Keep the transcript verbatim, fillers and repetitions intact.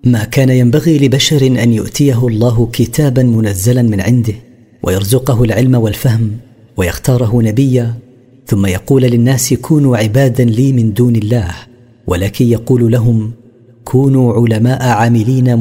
ما كان ينبغي لبشر أن يؤتيه الله كتابا منزلا من عنده ويرزقه العلم والفهم ويختاره نبيا ثم يقول للناس كونوا عبادا لي من دون الله، ولكن يقول لهم كونوا علماء عاملين